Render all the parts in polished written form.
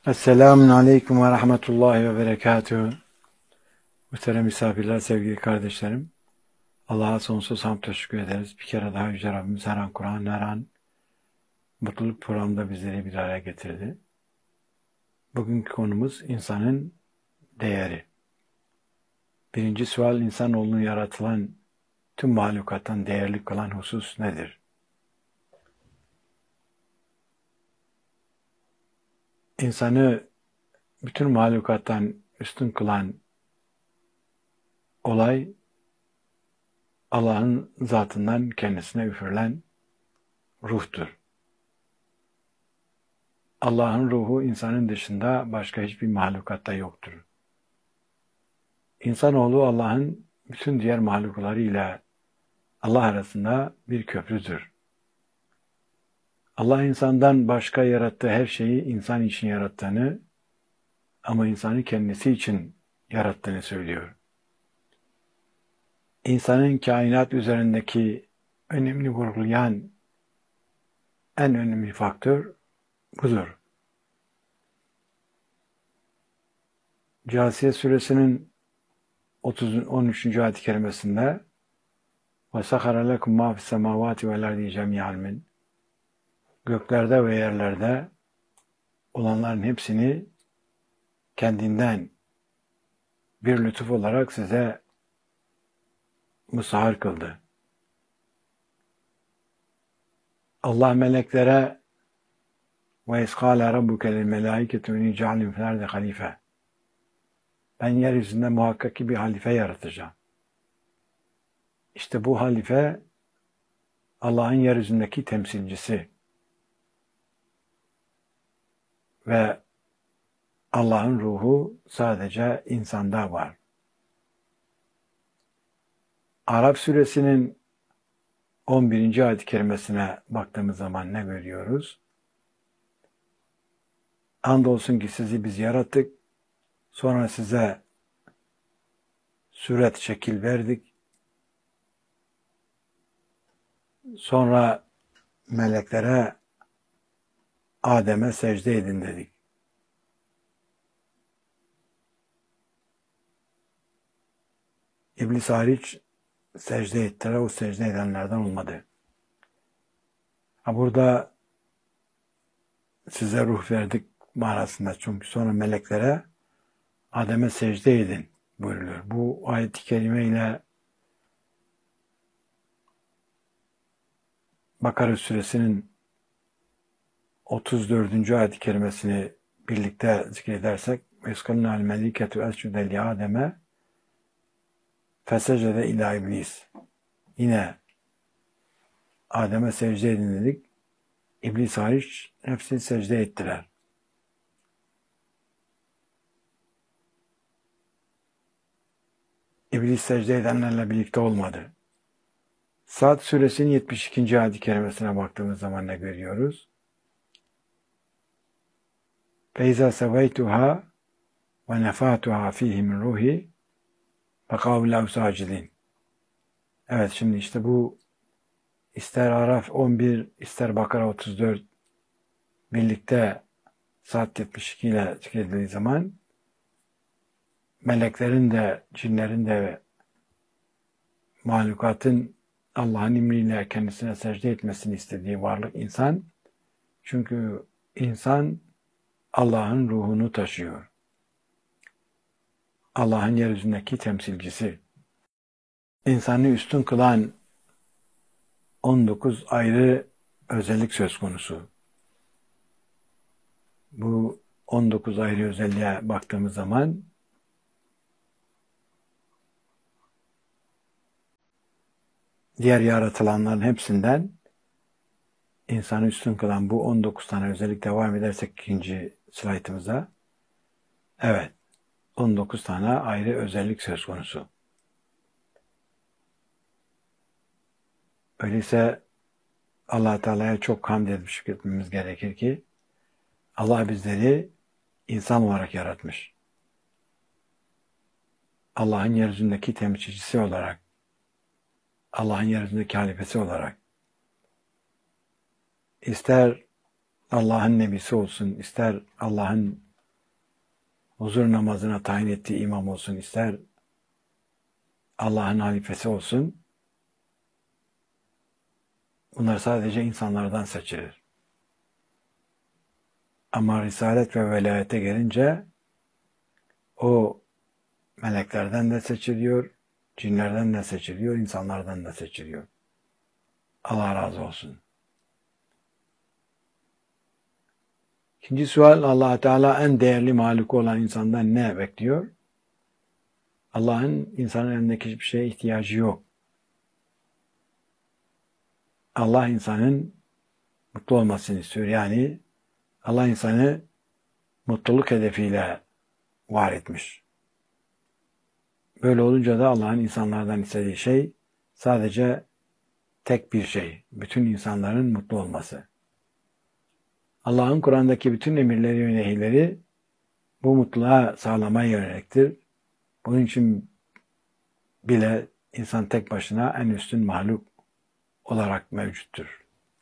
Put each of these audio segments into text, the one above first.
Esselamun Aleyküm ve Rahmetullahi ve Berekatuhu. Muhterem misafirler, sevgili kardeşlerim. Allah'a sonsuz hamd teşekkür ederiz. Bir kere daha Yüce Rabbimiz her an Kur'an, her an mutluluk programında bizleri bir araya getirdi. Bugünkü konumuz insanın değeri. Birinci sual, insanoğlunun yaratılan tüm mahlukattan değerli kılan husus nedir? İnsanı bütün mahlukattan üstün kılan olay, Allah'ın zatından kendisine üfürülen ruhtur. Allah'ın ruhu insanın dışında başka hiçbir mahlukatta yoktur. İnsanoğlu Allah'ın bütün diğer mahluklarıyla Allah arasında bir köprüdür. Allah insandan başka yarattığı her şeyi insan için yarattığını ama insanı kendisi için yarattığını söylüyor. İnsanın kainat üzerindeki önemli vurgulayan en önemli faktör budur. Câsiye suresinin 13. ayet-i kerimesinde وَسَخَرَ لَكُمْ مَا فِي السَّمَاوَاتِ وَالْاَرْضِ جَمِيعًا göklerde ve yerlerde olanların hepsini kendinden bir lütuf olarak size musahhar kıldı. Allah meleklere وَاِذْ قَالَ رَبُّكَ لِلْمَلَائِكَةِ اِنِّي جَعَلٍ فِي الْاَرْضِ خَلِيفَةً ben yeryüzünde muhakkak ki bir halife yaratacağım. İşte bu halife Allah'ın yeryüzündeki temsilcisi ve Allah'ın ruhu sadece insanda var. Araf suresinin 11. ayet-i kerimesine baktığımız zaman ne görüyoruz? Andolsun ki sizi biz yarattık, sonra size suret şekil verdik, sonra meleklere Adem'e secde edin dedik. İblis hariç secde ettiler, o secde edenlerden olmadı. Burada size ruh verdik manasında, çünkü sonra meleklere Adem'e secde edin buyuruluyor. Bu ayet-i kerime ile Bakara suresinin 34. ayet-i kerimesini birlikte zikredersek وَيَسْكَلْنَا الْمَلِكَةُ اَسْجُدَ لِآدَمَ فَسَجَدَ اِلâ iblis. Yine Adem'e secde edin dedik. İblis hariç hepsi secde ettiler. İblis secde edenlerle birlikte olmadı. Sad suresinin 72. ayet-i kerimesine baktığımız zaman ne görüyoruz? فَاِذَا سَوَيْتُهَا وَنَفَاتُهَا ف۪يهِ مِنْ رُوحِ فَقَوْ لَوْ سَاجِدِينَ. Evet, şimdi işte bu ister Araf 11, ister Bakara 34 birlikte Sad 72 ile zikredildiği zaman meleklerin de, cinlerin de ve mahlukatın Allah'ın emriyle kendisine secde etmesini istediği varlık insan. Çünkü insan Allah'ın ruhunu taşıyor. Allah'ın yeryüzündeki temsilcisi. İnsanı üstün kılan 19 ayrı özellik söz konusu. Bu 19 ayrı özelliğe baktığımız zaman diğer yaratılanların hepsinden insanı üstün kılan bu 19 tane özellik devam edersek ikinci slaytımıza, evet, 19 tane ayrı özellik söz konusu. Öyleyse Allah Teala'ya çok hamd edip şükretmemiz gerekir ki Allah bizleri insan olarak yaratmış. Allah'ın yeryüzündeki temsilcisi olarak, Allah'ın yeryüzündeki halifesi olarak, ister Allah'ın nebisi olsun, ister Allah'ın huzur namazına tayin ettiği imam olsun, ister Allah'ın halifesi olsun, bunlar sadece insanlardan seçilir. Ama risalet ve velayete gelince o meleklerden de seçiliyor, cinlerden de seçiliyor, insanlardan da seçiliyor. Allah razı olsun. İkinci sual, Allah Teala en değerli mahluku olan insandan ne bekliyor? Allah'ın insanın elindeki hiçbir şeye ihtiyacı yok. Allah insanın mutlu olmasını istiyor. Yani Allah insanı mutluluk hedefiyle var etmiş. Böyle olunca da Allah'ın insanlardan istediği şey sadece tek bir şey. Bütün insanların mutlu olması. Allah'ın Kur'an'daki bütün emirleri ve nehirleri bu mutluluğa sağlamaya yöneliktir. Bunun için bile insan tek başına en üstün mahluk olarak mevcuttur.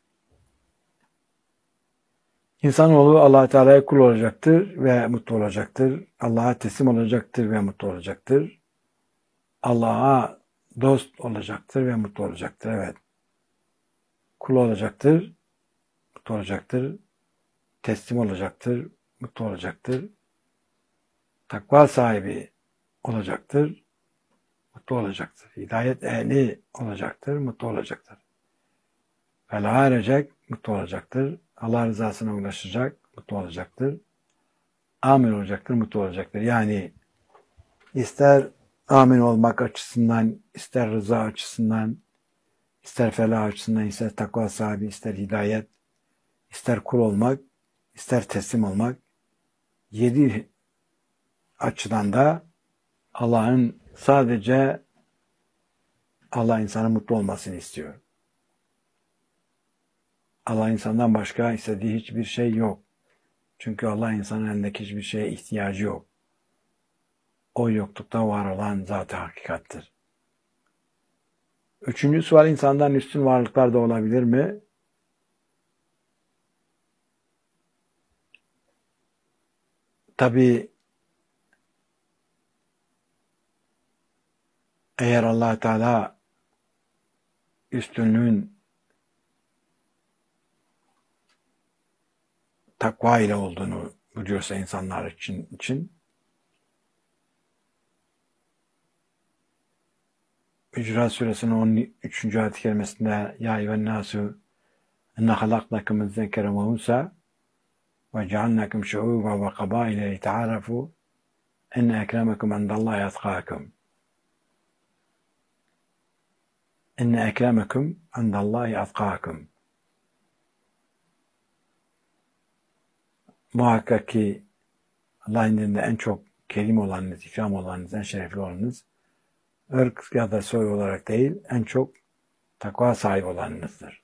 İnsanoğlu Allah Teala'ya kul olacaktır ve mutlu olacaktır. Allah'a teslim olacaktır ve mutlu olacaktır. Allah'a dost olacaktır ve mutlu olacaktır. Evet. Kul olacaktır, mutlu olacaktır. Teslim olacaktır, mutlu olacaktır. Takva sahibi olacaktır, mutlu olacaktır. Hidayet ehli olacaktır, mutlu olacaktır. Felaha erecek, mutlu olacaktır. Allah rızasına ulaşacak, mutlu olacaktır. Amin olacaktır, mutlu olacaktır. Yani ister amin olmak açısından, ister rıza açısından, ister felah açısından, ister takva sahibi, ister hidayet, ister kul olmak, ister teslim olmak, 7 açıdan da Allah'ın sadece Allah insanın mutlu olmasını istiyor. Allah insandan başka istediği hiçbir şey yok. Çünkü Allah insanın elindeki hiçbir şeye ihtiyacı yok. O yoklukta var olan zat-ı hakikattir. Üçüncü sual, insandan üstün varlıklar da olabilir mi? Tabii eğer Allah Teala üstünlüğün takva ile olduğunu biliyorsa insanlar için Hücurat Suresinin 13. ayet-i kerimesinde Ya eyyühennâsû inne halaknakum min zekeri ve unsa ve cealnakum şuûben ve kabâile lita'ârafû inne ekremekum indallâhi atkâkum. İnne ekremekum indallâhi atkâkum. Muhakkak ki Allah'ın indinde en çok kerim olanınız, ikram olanınız, en şerefli olanınız, ırk ya da soy olarak değil, en çok takva sahibi olanınızdır.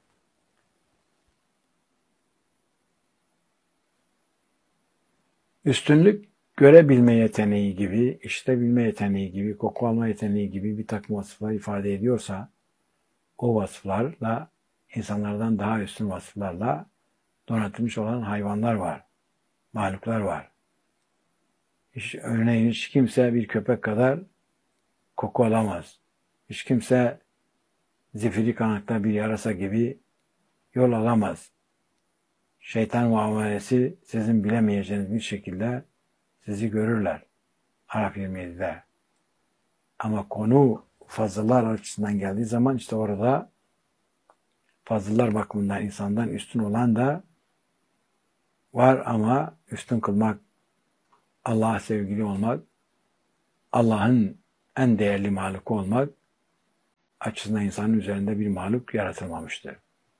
Üstünlük görebilme yeteneği gibi, işitebilme yeteneği gibi, koku alma yeteneği gibi bir takım vasıflar ifade ediyorsa, o vasıflarla, insanlardan daha üstün vasıflarla donatılmış olan hayvanlar var, mahluklar var. Örneğin hiç kimse bir köpek kadar koku alamaz. Hiç kimse zifiri kanatlı bir yarasa gibi yol alamaz. Şeytan muamelesi sizin bilemeyeceğiniz bir şekilde sizi görürler. Araf 27'de. Ama konu fazlalar açısından geldiği zaman işte orada fazlalar bakımından insandan üstün olan da var ama üstün kılmak, Allah'a sevgili olmak, Allah'ın en değerli mahluku olmak açısından insanın üzerinde bir mahluk yaratılmamıştır.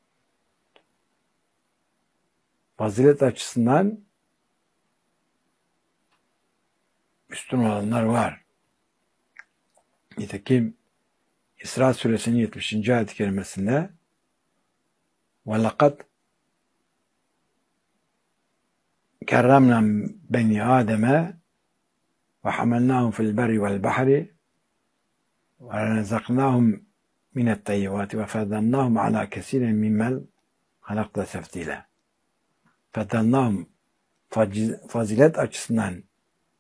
Fazilet açısından üstün olanlar var. Nitekim İsra Suresinin 70. ayet-i kerimesinde وَلَقَدْ كَرَّمْنَا بَنِي آدَمَ وَحَمَلْنَاهُمْ فِي الْبَرِّ وَالْبَحْرِ وَرَزَقْنَاهُمْ مِنَ الطَّيِّبَاتِ وَفَضَّلْنَاهُمْ عَلَى كَثِيرٍ مِمَّنْ خَلَقْنَا تَفْضِيلًا. Fazilet açısından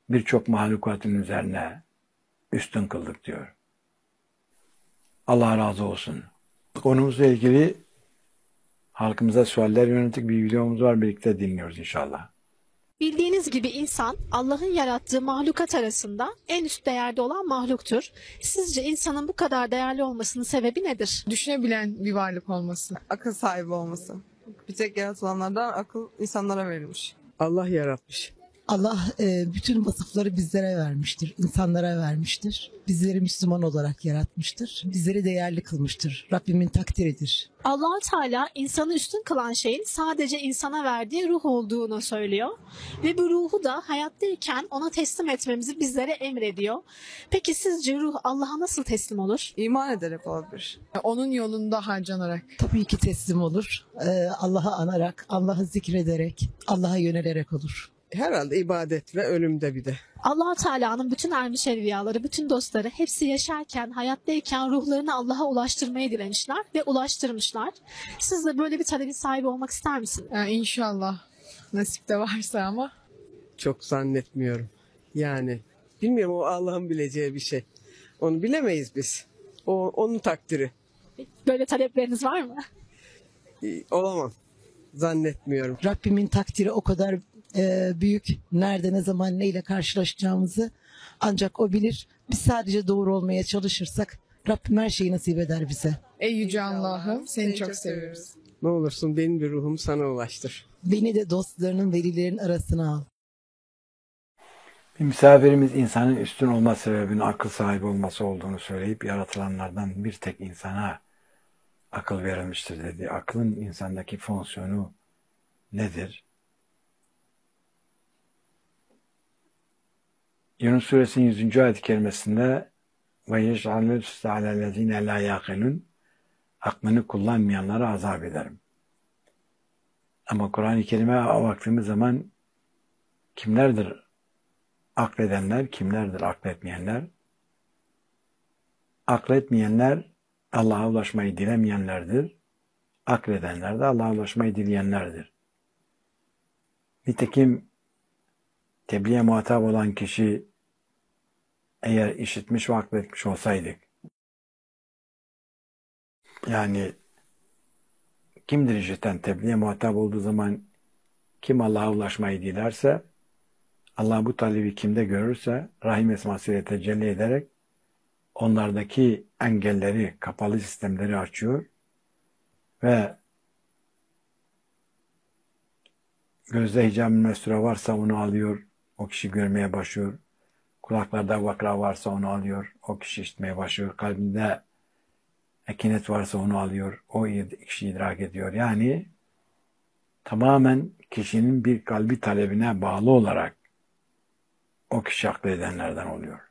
birçok mahlukatın üzerine üstün kıldık diyor. Allah razı olsun. Konumuzla ilgili halkımıza sualler yönelik bir videomuz var. Birlikte dinliyoruz inşallah. Bildiğiniz gibi insan Allah'ın yarattığı mahlukat arasında en üst değerde olan mahluktur. Sizce insanın bu kadar değerli olmasının sebebi nedir? Düşünebilen bir varlık olması. Akıl sahibi olması. Bir tek yaratılanlardan akıl insanlara verilmiş. Allah yaratmış. Allah bütün vasıfları bizlere vermiştir, insanlara vermiştir. Bizleri Müslüman olarak yaratmıştır. Bizleri değerli kılmıştır. Rabbimin takdiridir. Allah Teala insanı üstün kılan şeyin sadece insana verdiği ruh olduğunu söylüyor. Ve bu ruhu da hayattayken ona teslim etmemizi bizlere emrediyor. Peki sizce ruh Allah'a nasıl teslim olur? İman ederek olabilir. Onun yolunda harcanarak. Tabii ki teslim olur. Allah'ı anarak, Allah'ı zikrederek, Allah'a yönelerek olur. Herhalde ibadet ve ölümde bir de. Allah Teala'nın bütün ermiş evliyaları, bütün dostları hepsi yaşarken, hayattayken ruhlarını Allah'a ulaştırmayı dilemişler ve ulaştırmışlar. Siz de böyle bir talebin sahibi olmak ister misiniz? Yani inşallah nasip de varsa ama. Çok zannetmiyorum. Yani bilmiyorum, o Allah'ın bileceği bir şey. Onu bilemeyiz biz. O onun takdiri. Böyle talepleriniz var mı? Olamam. Zannetmiyorum. Rabbimin takdiri o kadar büyük. Nerede, ne zaman, neyle karşılaşacağımızı ancak o bilir. Biz sadece doğru olmaya çalışırsak Rabbim her şeyi nasip eder bize. Ey yüce Allah'ım seni çok seviyoruz. Ne olursun benim bir ruhum sana ulaştır. Beni de dostlarının, velilerin arasına al. Bir misafirimiz insanın üstün olma sebebinin akıl sahibi olması olduğunu söyleyip yaratılanlardan bir tek insana akıl verilmiştir dedi. Aklın insandaki fonksiyonu nedir? Yunus Suresinin 100. ayet-i kerimesinde وَيَجْعَلُ الْسُّ عَلَى الَّذ۪ينَ لَا يَعْقِلُونَ aklını kullanmayanlara azap ederim. Ama Kur'an-ı Kerim'e baktığımız zaman kimlerdir akledenler, kimlerdir akletmeyenler? Akletmeyenler Allah'a ulaşmayı dilemeyenlerdir. Akledenler de Allah'a ulaşmayı dileyenlerdir. Nitekim tebliğe muhatap olan kişi eğer işitmiş ve akletmiş olsaydık, yani kimdir işiten, tebliğe muhatap olduğu zaman kim Allah'a ulaşmayı dilerse, Allah bu talebi kimde görürse rahim esmasıyla tecelli ederek onlardaki engelleri, kapalı sistemleri açıyor ve gözde hicab-ı mestura varsa onu alıyor, o kişi görmeye başlıyor. Kulaklarda vakra varsa onu alıyor, o kişi işitmeye başlıyor. Kalbinde ekinet varsa onu alıyor, o kişi idrak ediyor. Yani tamamen kişinin bir kalbi talebine bağlı olarak o kişi akledenlerden oluyor.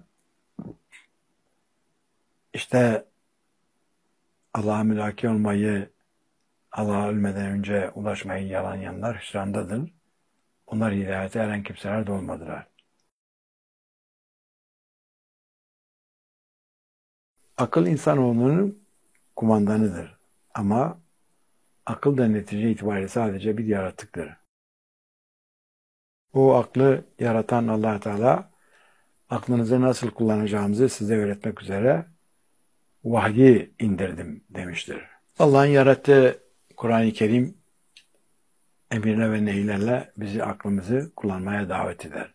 İşte Allah'a mülaki olmayı, Allah'a ölmeden önce ulaşmayı yalanlayanlar hüsrandadır. Onlar hidayete eren kimseler de olmadılar. Akıl insanoğlunun kumandanıdır. Ama akıl da netice itibariyle sadece bir yaratıktır. O aklı yaratan Allah Teala aklınızı nasıl kullanacağımızı size öğretmek üzere vahyi indirdim demiştir. Allah'ın yarattığı Kur'an-ı Kerim emirle ve nehirlerle bizi aklımızı kullanmaya davet eder.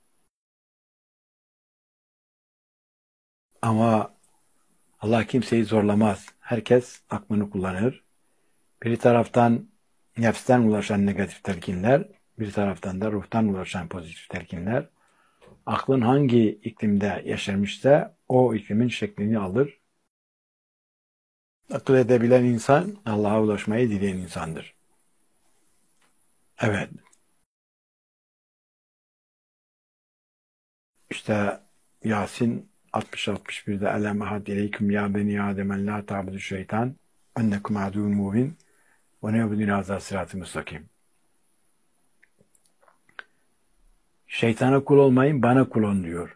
Ama Allah kimseyi zorlamaz. Herkes aklını kullanır. Bir taraftan nefsten ulaşan negatif telkinler, bir taraftan da ruhtan ulaşan pozitif telkinler, aklın hangi iklimde yaşamışsa o iklimin şeklini alır. Akıl edebilen insan, Allah'a ulaşmayı dileyen insandır. Evet. İşte Yasin 60-61'de Elem ahad ileyküm ya beni Adem la ta'budu şeytan ennekum aduvun mubin ve ne'budu ilâ sırat-ı müstakim. Şeytana kul olmayın, bana kul olun diyor.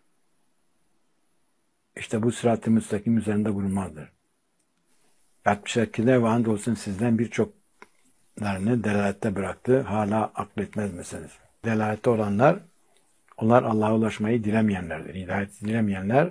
İşte bu sırat-ı müstakim üzerinde bulunmalıdır. 62'de ve andolsun sizden birçoklarını delalette bıraktı. Hala akletmez misiniz? Delalette olanlar Onlar Allah'a ulaşmayı dilemeyenlerdir. Hidayeti dilemeyenler,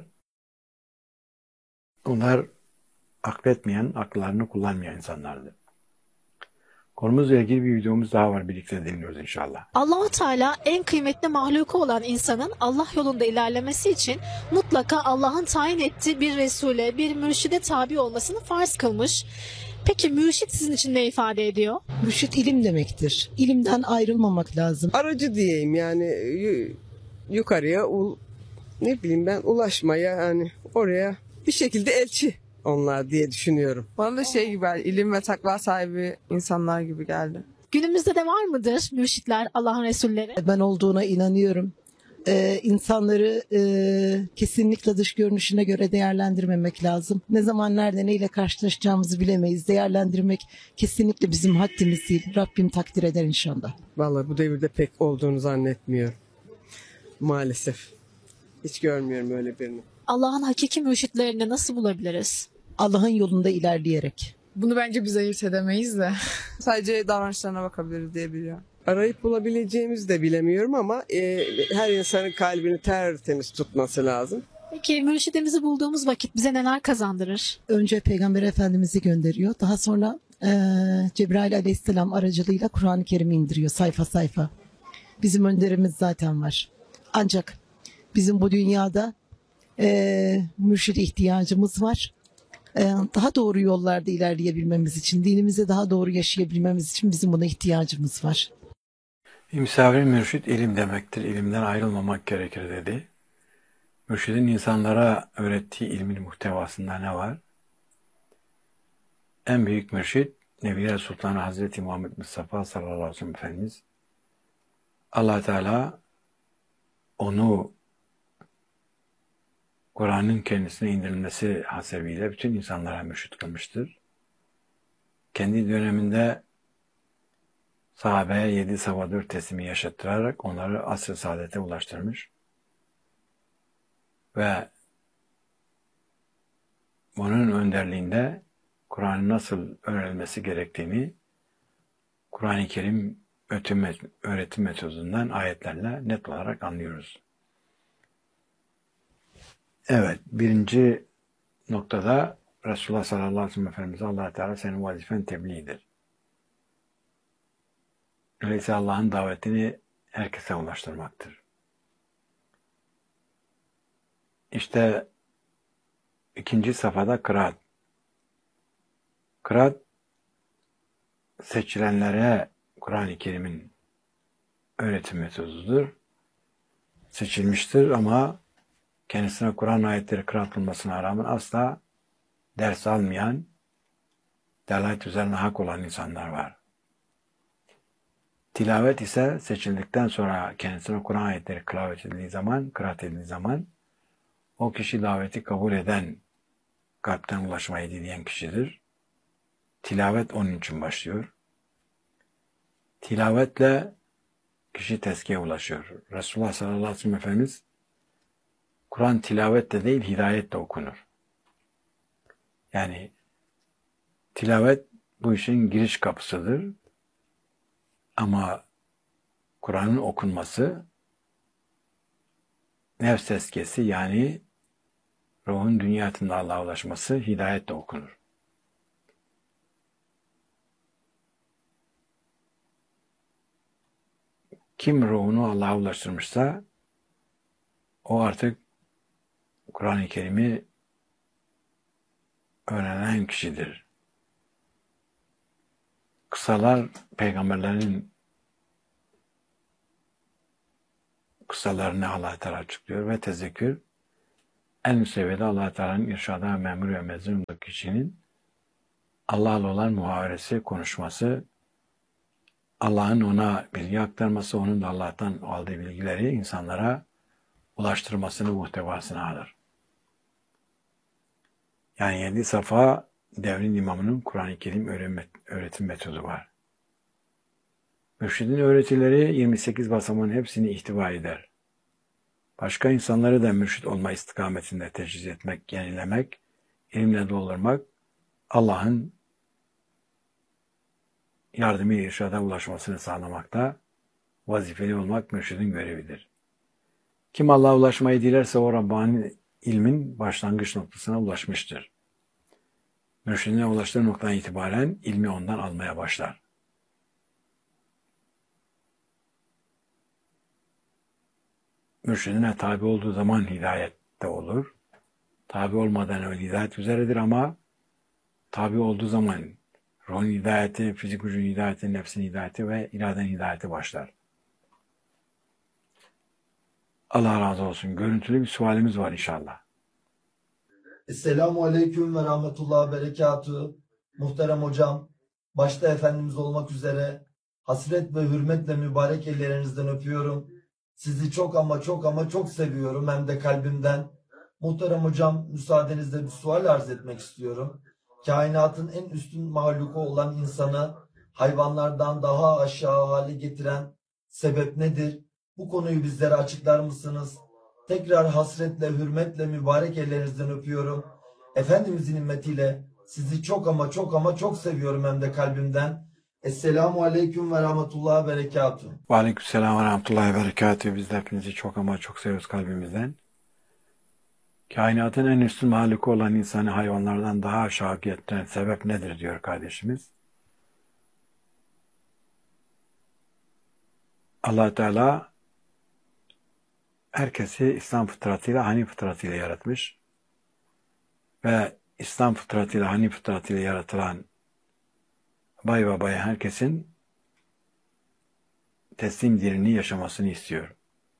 onlar akletmeyen, akıllarını kullanmayan insanlardır. Konumuzla ilgili bir videomuz daha var. Birlikte dinliyoruz inşallah. Allah-u Teala en kıymetli mahluku olan insanın Allah yolunda ilerlemesi için mutlaka Allah'ın tayin ettiği bir Resul'e, bir mürşide tabi olmasını farz kılmış. Peki mürşit sizin için ne ifade ediyor? Mürşit ilim demektir. İlimden ayrılmamak lazım. Aracı diyeyim yani yukarıya ne bileyim ben ulaşmaya yani oraya bir şekilde elçi onlar diye düşünüyorum. Bana da şey gibi geldi, ilim ve takva sahibi insanlar gibi geldi. Günümüzde de var mıdır mürşitler, Allah'ın Resulleri? Ben olduğuna inanıyorum. İnsanları kesinlikle dış görünüşüne göre değerlendirmemek lazım. Ne zaman nerede neyle karşılaşacağımızı bilemeyiz. Değerlendirmek kesinlikle bizim haddimiz değil. Rabbim takdir eder inşallah. Vallahi bu devirde pek olduğunu zannetmiyorum. Maalesef. Hiç görmüyorum öyle birini. Allah'ın hakiki mürşitlerini nasıl bulabiliriz? Allah'ın yolunda ilerleyerek. Bunu bence biz ayırt edemeyiz de. Sadece davranışlarına bakabiliriz diye biliyorum. Arayıp bulabileceğimizi de bilemiyorum ama her insanın kalbini tertemiz tutması lazım. Peki mürşidimizi bulduğumuz vakit bize neler kazandırır? Önce Peygamber Efendimiz'i gönderiyor. Daha sonra Cebrail Aleyhisselam aracılığıyla Kur'an-ı Kerim'i indiriyor sayfa sayfa. Bizim önderimiz zaten var. Ancak bizim bu dünyada mürşide ihtiyacımız var. Daha doğru yollarda ilerleyebilmemiz için, dinimizi daha doğru yaşayabilmemiz için bizim buna ihtiyacımız var. Misafir mürşit ilim demektir. İlimden ayrılmamak gerekir dedi. Mürşidin insanlara öğrettiği ilmin muhtevasında ne var? En büyük mürşit Nebiler Sultanı Hazreti Muhammed Mustafa sallallahu aleyhi ve sellem Efendimiz. Allah Teala onu Kur'an'ın kendisine indirilmesi hasebiyle bütün insanlara mürşit kılmıştır. Kendi döneminde sahabeye 7 sabah 4 teslimi yaşattırarak onları asr-ı saadete ulaştırmış. Ve bunun önderliğinde Kur'an'ın nasıl öğrenilmesi gerektiğini Kur'an-ı Kerim öğretim metodundan ayetlerle net olarak anlıyoruz. Evet, birinci noktada Resulullah sallallahu aleyhi ve sellem Efendimiz'e Allah Teala senin vazifen tebliğdir. Öyleyse Allah'ın davetini herkese ulaştırmaktır. İşte ikinci safhada kıraat. Kıraat seçilenlere Kur'an-ı Kerim'in öğretim metodudur. Seçilmiştir ama kendisine Kur'an ayetleri kıraat kılmasına rağmen asla ders almayan, delalet üzerine hak olan insanlar var. Tilavet ise seçildikten sonra kendisine Kur'an ayetleri kıraat edildiği zaman o kişi daveti kabul eden, kalpten ulaşmayı dileyen kişidir. Tilavet onun için başlıyor. Tilavetle kişi tezkiye ulaşıyor. Resulullah sallallahu aleyhi ve sellem Efendimiz Kur'an tilavetle değil hidayetle okunur. Yani tilavet bu işin giriş kapısıdır. Ama Kur'an'ın okunması nefs tezkiyesi yani ruhun dünyasında Allah'a ulaşması hidayetle okunur. Kim ruhunu Allah'a ulaştırmışsa o artık Kur'an-ı Kerim'i öğrenen kişidir. Kıssalar peygamberlerin kıssalarını Allah Teala açıklıyor ve tezekkür en üst seviyede Allah Teala'nın irşada memur ve mezunundaki kişinin Allah'la olan muhaveresi, konuşması, Allah'ın ona bilgi aktarması, onun da Allah'tan aldığı bilgileri insanlara ulaştırmasını muhtevasına alır. Yani 7 safa devrin imamının Kur'an-ı Kerim öğretim metodu var. Mürşidin öğretileri 28 basamağın hepsini ihtiva eder. Başka insanları da mürşid olma istikametinde teşhis etmek, yenilemek, ilimle doldurmak, Allah'ın yardımı irşada ulaşmasını sağlamakta vazifeli olmak mürşidin görevidir. Kim Allah'a ulaşmayı dilerse o Rabbani ilmin başlangıç noktasına ulaşmıştır. Mürşidine ulaştığı noktadan itibaren ilmi ondan almaya başlar. Mürşidine tabi olduğu zaman hidayette olur. Tabi olmadan öyle hidayet üzeredir ama tabi olduğu zaman ruhun hidayeti, fizik gücün hidayeti, nefsin hidayeti ve iraden hidayeti başlar. Allah razı olsun. Görüntülü bir sualimiz var inşallah. Esselamu Aleyküm ve Rahmetullah ve Berekatuhu. Muhterem hocam, başta Efendimiz olmak üzere hasret ve hürmetle mübarek ellerinizden öpüyorum. Sizi çok ama çok seviyorum, hem de kalbimden. Muhterem hocam, müsaadenizle bir sual arz etmek istiyorum. Kainatın en üstün mahluku olan insanı hayvanlardan daha aşağı hale getiren sebep nedir? Bu konuyu bizlere açıklar mısınız? Tekrar hasretle, hürmetle mübarek ellerinizden öpüyorum. Efendimizin himmetiyle sizi çok ama çok seviyorum, hem de kalbimden. Esselamu Aleyküm ve Rahmetullah ve Berekatuhu. Ve aleykümselam ve rahmetullahi ve berekatuhu. Biz de hepinizi çok ama çok seviyoruz kalbimizden. Kainatın en üstün mahluku olan insanı hayvanlardan daha aşağı getiren sebep nedir diyor kardeşimiz. Allah Teala herkesi İslam fıtratıyla, Hanif fıtratıyla yaratmış. Ve İslam fıtratıyla, Hanif fıtratıyla yaratılan bay ve bayan herkesin teslim dinini yaşamasını istiyor.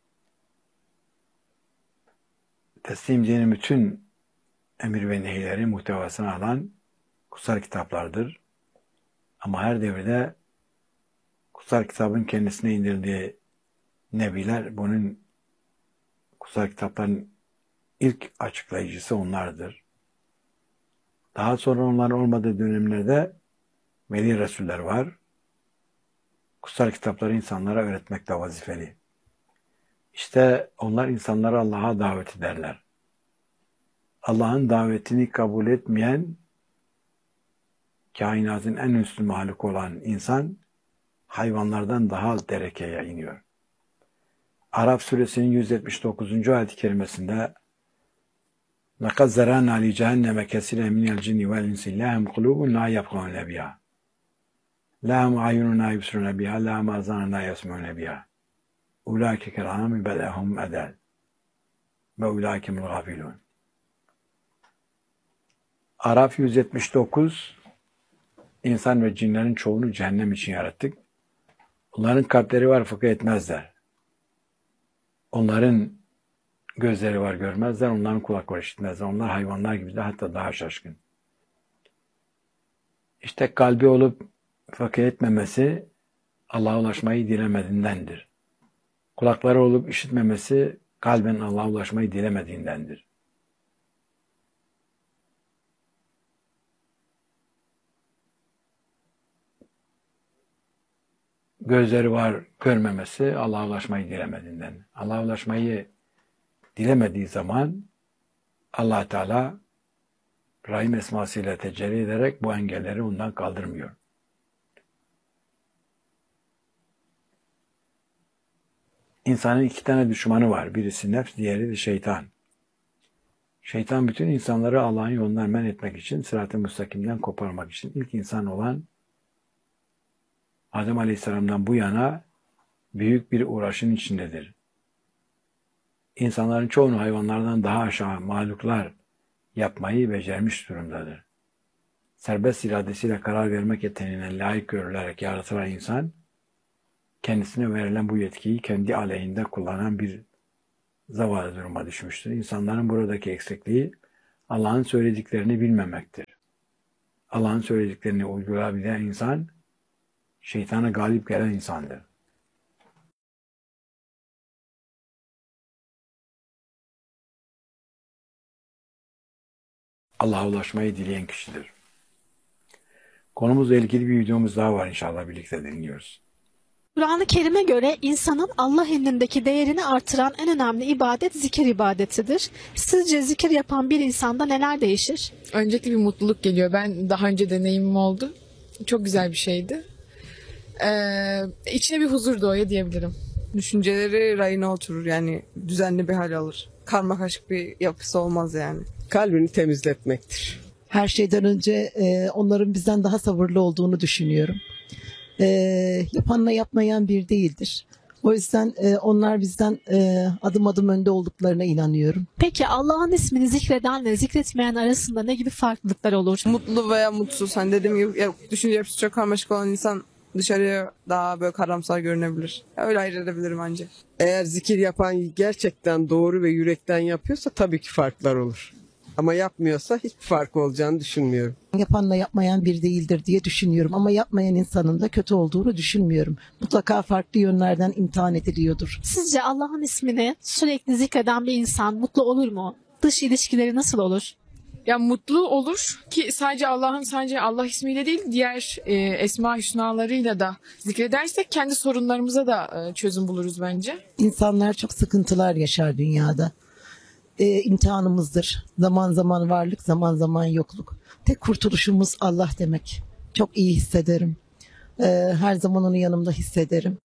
Teslim dinin bütün emir ve nehirleri muhtevasını alan kutsal kitaplardır. Ama her devirde kutsal kitabın kendisine indirdiği nebiler, bunun kutsal kitapların ilk açıklayıcısı onlardır. Daha sonra onların olmadığı dönemlerde veli resuller var. Kutsal kitapları insanlara öğretmekle vazifeli. İşte onlar insanları Allah'a davet ederler. Allah'ın davetini kabul etmeyen, kainatın en üstün mahluk olan insan, hayvanlardan daha derekeye iniyor. Araf suresinin 179. ayet-i kerimesinde لَقَدْ زَرَانَا لِجَهَنَّمَ كَثِيرًا مِنَ الْجِنِّ وَالْإِنسِ لَهُمْ قُلُوبٌ لَا يَفْقَهُونَ بِهَا لَهُمْ أَعْيُنٌ لَا يُبْصِرُونَ بِهَا لَهُمْ آذَانٌ لَا يَسْمَعُونَ بِهَا اُولَٰئِكَ كَالْأَنْعَامِ بَلْ هُمْ أَضَلُّ وَاُولَٰئِكَ هُمُ الْغَافِلُونَ. Araf 179. İnsan ve cinlerin çoğunu cehennem için yarattık. Onların kalpleri var fakat etmezler. Onların gözleri var görmezler, onların kulakları işitmezler. Onlar hayvanlar gibi de, hatta daha şaşkın. İşte kalbi olup fakir etmemesi Allah'a ulaşmayı dilemediğindendir. Kulakları olup işitmemesi kalben Allah'a ulaşmayı dilemediğindendir. Gözleri var görmemesi Allah'a ulaşmayı dilemediğinden. Allah'a ulaşmayı dilemediği zaman Allah Teala Rahim esmasıyla tecelli ederek bu engelleri ondan kaldırmıyor. İnsanın iki tane düşmanı var. Birisi nefs, diğeri de şeytan. Şeytan bütün insanları Allah'ın yolundan men etmek için, sırat-ı müstakimden koparmak için ilk insan olan Adem Aleyhisselam'dan bu yana büyük bir uğraşın içindedir. İnsanların çoğunu hayvanlardan daha aşağı mahluklar yapmayı becermiş durumdadır. Serbest iradesiyle karar vermek yeteneğine layık görülerek yaratılan insan, kendisine verilen bu yetkiyi kendi aleyhinde kullanan bir zavallı duruma düşmüştür. İnsanların buradaki eksikliği Allah'ın söylediklerini bilmemektir. Allah'ın söylediklerini uygulayabilen insan, şeytana galip gelen insandır. Allah'a ulaşmayı dileyen kişidir. Konumuzla ilgili bir videomuz daha var, inşallah birlikte dinliyoruz. Kur'an-ı Kerim'e göre insanın Allah indindeki değerini artıran en önemli ibadet zikir ibadetidir. Sizce zikir yapan bir insanda neler değişir? Öncelikle bir mutluluk geliyor. Ben daha önce deneyimim oldu. Çok güzel bir şeydi. İçine bir huzur doğuyor diyebilirim. Düşünceleri rayına oturur, yani düzenli bir hal alır. Karmakarışık bir yapısı olmaz yani. Kalbini temizletmektir. Her şeyden önce onların bizden daha sabırlı olduğunu düşünüyorum. Yapanla yapmayan bir değildir. O yüzden onlar bizden adım adım önde olduklarına inanıyorum. Peki Allah'ın ismini zikredenle zikretmeyen arasında ne gibi farklılıklar olur? Mutlu veya mutsuz. Hani dediğim gibi düşünce yapısı çok karmaşık olan insan dışarıya daha böyle karamsar görünebilir. Öyle ayırt edebilirim ancak. Eğer zikir yapan gerçekten doğru ve yürekten yapıyorsa tabii ki farklar olur. Ama yapmıyorsa hiçbir fark olacağını düşünmüyorum. Yapanla yapmayan bir değildir diye düşünüyorum ama yapmayan insanın da kötü olduğunu düşünmüyorum. Mutlaka farklı yönlerden imtihan ediliyordur. Sizce Allah'ın ismini sürekli zikreden bir insan mutlu olur mu? Dış ilişkileri nasıl olur? Ya mutlu olur ki sadece Allah ismiyle değil diğer esma hüsnalarıyla da zikredersek kendi sorunlarımıza da çözüm buluruz bence. İnsanlar çok sıkıntılar yaşar dünyada. İmtihanımızdır. Zaman zaman varlık, zaman zaman yokluk. Tek kurtuluşumuz Allah demek. Çok iyi hissederim. Her zaman onu yanımda hissederim.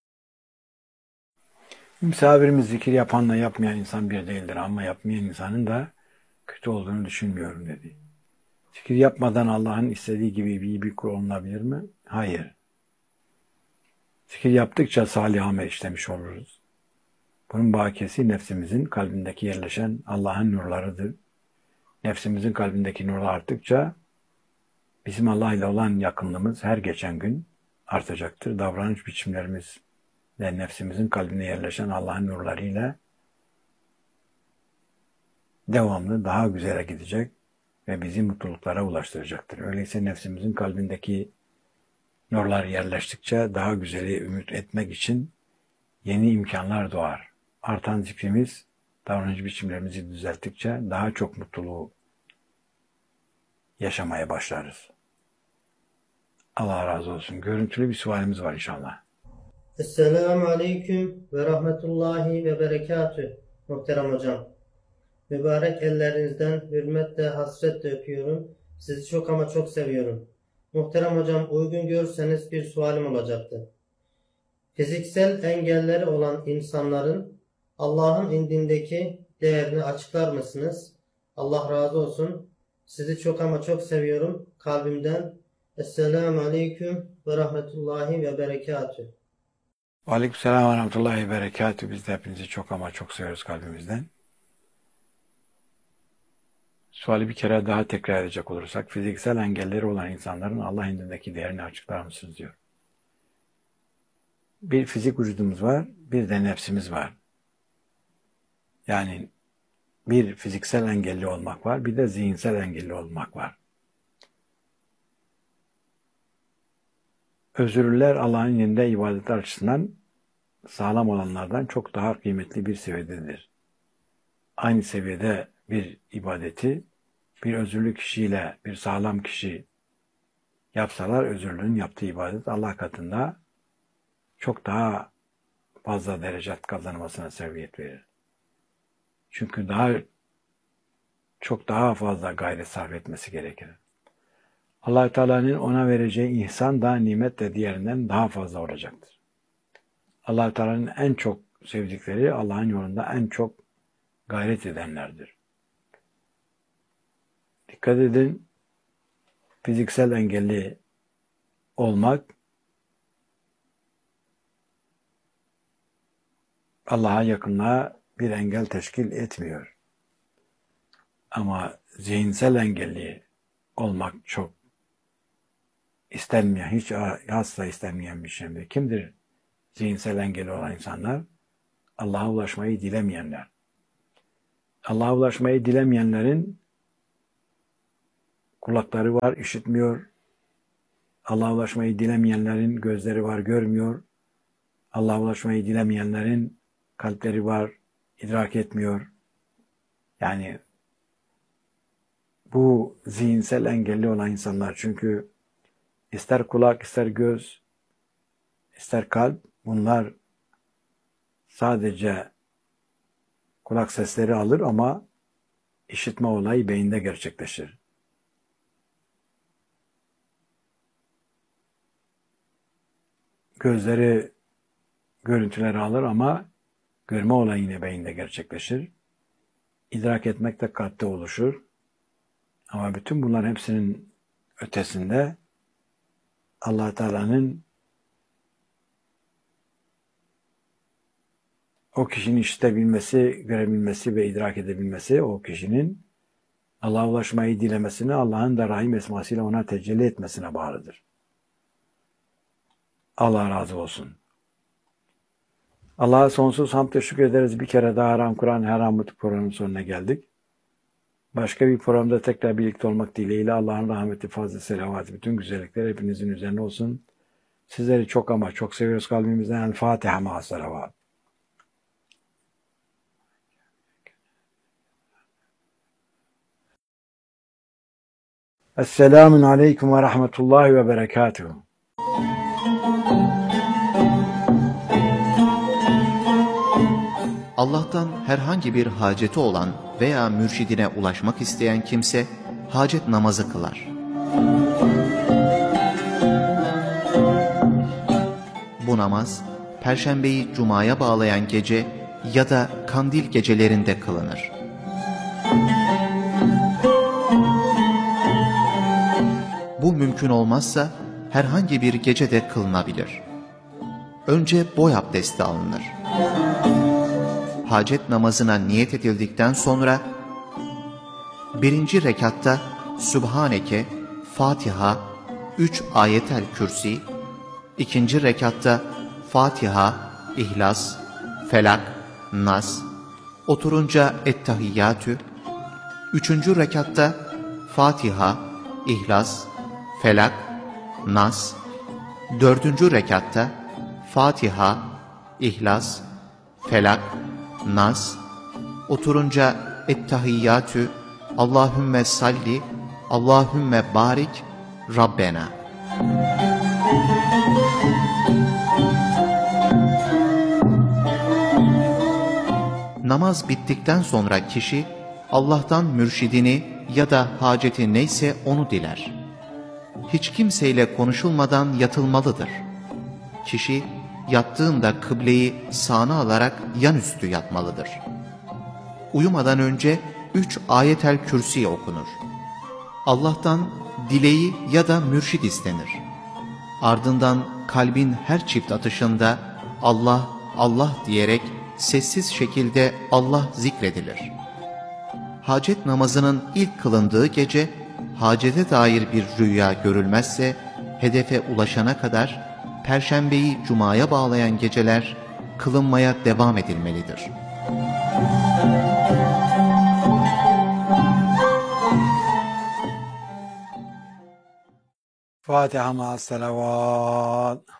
Misafirimiz zikir yapanla yapmayan insan bir değildir ama yapmayan insanın da kötü olduğunu düşünmüyorum dedi. Zikir yapmadan Allah'ın istediği gibi iyi bir kul olunabilir mi? Hayır. Zikir yaptıkça salih amel işlemiş oluruz. Bunun bakiyesi nefsimizin kalbindeki yerleşen Allah'ın nurlarıdır. Nefsimizin kalbindeki nurlar arttıkça bizim Allah ile olan yakınlığımız her geçen gün artacaktır. Davranış biçimlerimiz ve nefsimizin kalbine yerleşen Allah'ın nurlarıyla devamlı daha güzele gidecek ve bizi mutluluklara ulaştıracaktır. Öyleyse nefsimizin kalbindeki nurlar yerleştikçe daha güzeli ümit etmek için yeni imkanlar doğar. Artan zikrimiz, davranış biçimlerimizi düzelttikçe daha çok mutluluğu yaşamaya başlarız. Allah razı olsun. Görüntülü bir sualimiz var inşallah. Esselamu Aleyküm ve Rahmetullahi ve Berekatü. Muhterem hocam. Mübarek ellerinizden hürmetle, hasretle öpüyorum. Sizi çok ama çok seviyorum. Muhterem hocam, uygun görürseniz bir sualim olacaktı. Fiziksel engelleri olan insanların Allah'ın indindeki değerini açıklar mısınız? Allah razı olsun. Sizi çok ama çok seviyorum. Kalbimden. Esselamu Aleyküm ve Rahmetullahi ve Berekatü. Aleykümselam ve rahmetullahi ve berekatü. Biz de hepinizi çok ama çok seviyoruz kalbimizden. Suali bir kere daha tekrar edecek olursak, fiziksel engelleri olan insanların Allah indindeki değerini açıklar mısınız diyor. Bir fizik vücudumuz var, bir de nefsimiz var. Yani bir fiziksel engelli olmak var, bir de zihinsel engelli olmak var. Özürlüler Allah'ın yanında ibadet açısından sağlam olanlardan çok daha kıymetli bir seviyededir. Aynı seviyede bir ibadeti bir özürlü kişiyle bir sağlam kişi yapsalar özürlünün yaptığı ibadet Allah katında çok daha fazla derecat kazanmasına sebebiyet verir. Çünkü çok daha fazla gayret sarf etmesi gerekir. Allah Teala'nın ona vereceği ihsan da nimet de diğerinden daha fazla olacaktır. Allah Teala'nın en çok sevdikleri Allah'ın yolunda en çok gayret edenlerdir. Dikkat edin, fiziksel engelli olmak Allah'a yakınlığa bir engel teşkil etmiyor. Ama zihinsel engelli olmak çok istenmeyen, hiç asla istenmeyen bir şeydir. Kimdir zihinsel engelli olan insanlar? Allah'a ulaşmayı dilemeyenler. Allah'a ulaşmayı dilemeyenlerin kulakları var, işitmiyor. Allah'a ulaşmayı dilemeyenlerin gözleri var, görmüyor. Allah'a ulaşmayı dilemeyenlerin kalpleri var, idrak etmiyor. Yani bu zihinsel engelli olan insanlar, çünkü ister kulak, ister göz, ister kalp, bunlar sadece kulak sesleri alır ama işitme olayı beyinde gerçekleşir. Gözleri görüntüleri alır ama görme olayı yine beyinde gerçekleşir. İdrak etmek de kalpte oluşur. Ama bütün bunların hepsinin ötesinde Allah Teala'nın o kişinin işitebilmesi, görebilmesi ve idrak edebilmesi, o kişinin Allah'a ulaşmayı dilemesine, Allah'ın da Rahim esmasıyla ona tecelli etmesine bağlıdır. Allah razı olsun. Allah'a sonsuz hamd teşekkür ederiz. Bir kere daha Haram Kur'an Haram programının sonuna geldik. Başka bir programda tekrar birlikte olmak dileğiyle Allah'ın rahmeti, fazla selavatı, bütün güzellikler hepinizin üzerine olsun. Sizleri çok ama çok seviyoruz kalbimizden. El Fatiha ma'a salavat. Esselamun aleyküm ve rahmetullahi ve berekatuhu. Allah'tan herhangi bir haceti olan veya mürşidine ulaşmak isteyen kimse hacet namazı kılar. Bu namaz, Perşembeyi Cuma'ya bağlayan gece ya da kandil gecelerinde kılınır. Bu mümkün olmazsa herhangi bir gecede kılınabilir. Önce boy abdesti alınır. Hacet namazına niyet edildikten sonra birinci rekatta Sübhaneke, Fatiha, 3 ayetel kürsi, ikinci rekatta Fatiha, İhlas, Felak, Nas, oturunca Ettehiyyatü, üçüncü rekatta Fatiha, İhlas, Felak, Nas, dördüncü rekatta Fatiha, İhlas, Felak, Nas, oturunca Ettehiyyatü, Allahümme salli, Allahümme barik, Rabbena. Namaz bittikten sonra kişi Allah'tan mürşidini ya da haceti neyse onu diler. Hiç kimseyle konuşulmadan yatılmalıdır. Kişi yattığında kıbleyi sağına alarak yanüstü yatmalıdır. Uyumadan önce 3 ayetel kürsi okunur. Allah'tan dileği ya da mürşid istenir. Ardından kalbin her çift atışında Allah, Allah diyerek sessiz şekilde Allah zikredilir. Hacet namazının ilk kılındığı gece, hacete dair bir rüya görülmezse, hedefe ulaşana kadar Perşembeyi Cuma'ya bağlayan geceler kılınmaya devam edilmelidir. Fatiha ma'a salavat.